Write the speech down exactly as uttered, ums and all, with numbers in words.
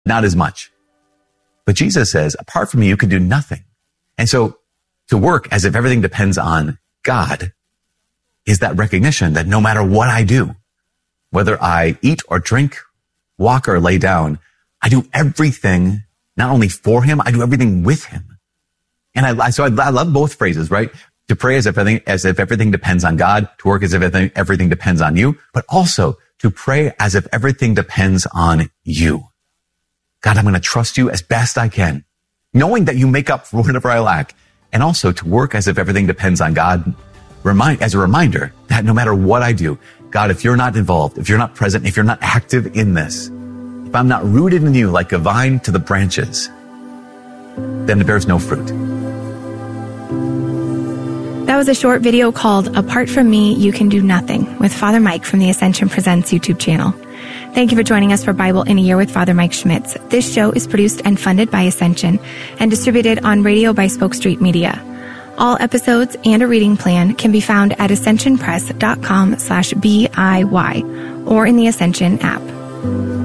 not as much. But Jesus says, apart from me, you can do nothing. And so to work as if everything depends on God is that recognition that no matter what I do, whether I eat or drink, walk or lay down, I do everything not only for him, I do everything with him. And I, so I, I love both phrases, right? To pray as if everything, as if everything depends on God, to work as if everything, everything depends on you, but also to pray as if everything depends on you. God, I'm going to trust you as best I can, knowing that you make up for whatever I lack, and also to work as if everything depends on God, remind, as a reminder that no matter what I do, God, if you're not involved, if you're not present, if you're not active in this, if I'm not rooted in you like a vine to the branches, then it bears no fruit. That was a short video called Apart From Me, You Can Do Nothing with Father Mike from the Ascension Presents YouTube channel. Thank you for joining us for Bible in a Year with Father Mike Schmitz. This show is produced and funded by Ascension and distributed on radio by Spoke Street Media. All episodes and a reading plan can be found at ascensionpress.com slash B I Y or in the Ascension app.